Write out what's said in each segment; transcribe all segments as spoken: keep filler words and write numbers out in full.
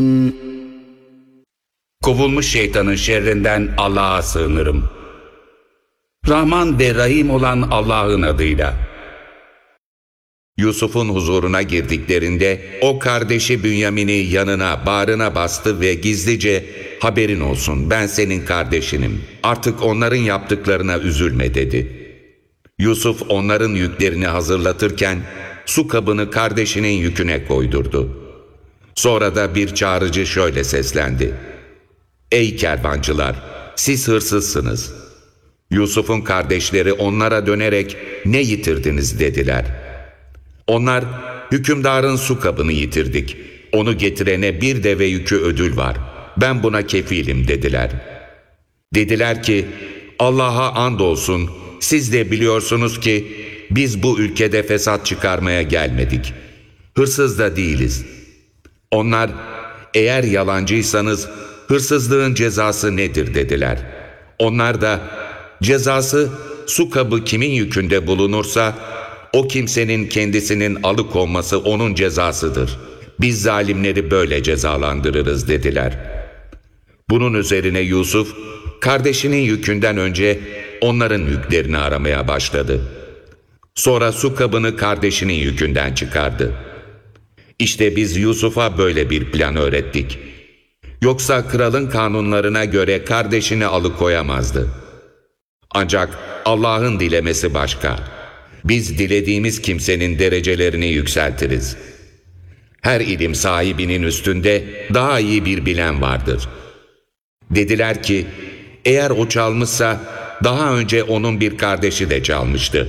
Kovulmuş şeytanın şerrinden Allah'a sığınırım. Rahman ve Rahim olan Allah'ın adıyla. Yusuf'un huzuruna girdiklerinde o kardeşi Bünyamin'i yanına, bağrına bastı ve gizlice "Haberin olsun, ben senin kardeşinim. Artık onların yaptıklarına üzülme." dedi. Yusuf onların yüklerini hazırlatırken su kabını kardeşinin yüküne koydurdu. Sonra da bir çağrıcı şöyle seslendi: "Ey kervancılar, siz hırsızsınız." Yusuf'un kardeşleri onlara dönerek "Ne yitirdiniz?" dediler. Onlar, "Hükümdarın su kabını yitirdik. Onu getirene bir deve yükü ödül var. Ben buna kefilim." dediler. Dediler ki, "Allah'a andolsun, siz de biliyorsunuz ki biz bu ülkede fesat çıkarmaya gelmedik. Hırsız da değiliz." Onlar, "Eğer yalancıysanız hırsızlığın cezası nedir?" dediler. Onlar da, "Cezası su kabı kimin yükünde bulunursa o kimsenin kendisinin alıkonması onun cezasıdır. Biz zalimleri böyle cezalandırırız." dediler. Bunun üzerine Yusuf, kardeşinin yükünden önce onların yüklerini aramaya başladı. Sonra su kabını kardeşinin yükünden çıkardı. İşte biz Yusuf'a böyle bir plan öğrettik. Yoksa kralın kanunlarına göre kardeşini alıkoyamazdı. Ancak Allah'ın dilemesi başka. Biz dilediğimiz kimsenin derecelerini yükseltiriz. Her ilim sahibinin üstünde daha iyi bir bilen vardır. Dediler ki, eğer o çalmışsa daha önce onun bir kardeşi de çalmıştı.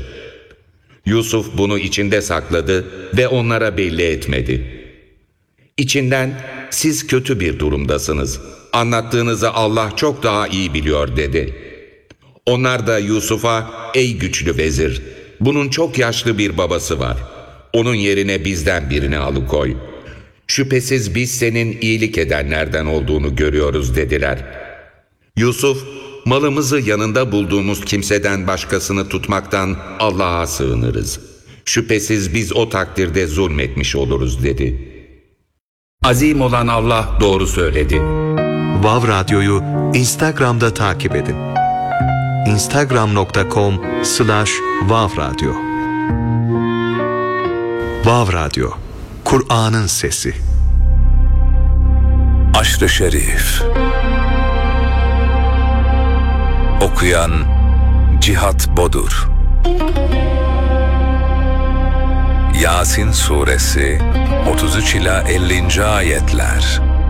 Yusuf bunu içinde sakladı ve onlara belli etmedi. İçinden, "Siz kötü bir durumdasınız. Anlattığınızı Allah çok daha iyi biliyor." dedi. Onlar da Yusuf'a, "Ey güçlü vezir, bunun çok yaşlı bir babası var. Onun yerine bizden birini alıkoy. Şüphesiz biz senin iyilik edenlerden olduğunu görüyoruz." dediler. Yusuf, "Malımızı yanında bulduğumuz kimseden başkasını tutmaktan Allah'a sığınırız. Şüphesiz biz o takdirde zulmetmiş oluruz." dedi. Azim olan Allah doğru söyledi. Vav Radyo'yu Instagram'da takip edin. instagram nokta com slash vav radyo. Vav Radyo, Kur'an'ın sesi. Aşr-ı Şerif. Okuyan Cihat Bodur. Yasin Suresi otuz üç ila ellinci ayetler.